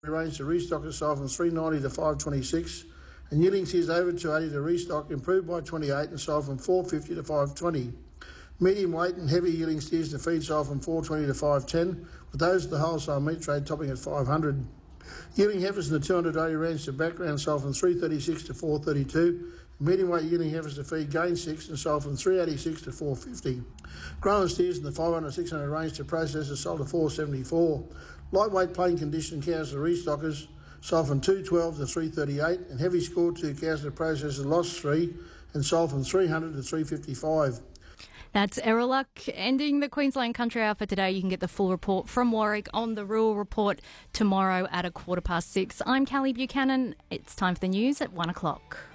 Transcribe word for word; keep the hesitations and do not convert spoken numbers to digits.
range to restock is sold from three ninety to five twenty-six, and yielding steers over two eighty to restock improved by twenty-eight and sold from four fifty to five twenty. Medium weight and heavy yielding steers to feed sold from four twenty to five ten, with those at the wholesale meat trade topping at five hundred. Yielding heifers in the two hundred day range to background sold from three thirty-six to four thirty-two. Medium weight yielding heifers to feed gained six and sold from three eighty-six to four fifty. Growing steers in the five hundred to six hundred range to processors sold to four seventy-four. Lightweight plain condition cows to restockers sold from two twelve to three thirty-eight, and heavy scored two cows to processors lost three and sold from three hundred to three fifty-five. That's Errol Luck ending the Queensland Country Hour for today. You can get the full report from Warwick on the Rural Report tomorrow at a quarter past six. I'm Callie Buchanan. It's time for the news at one o'clock.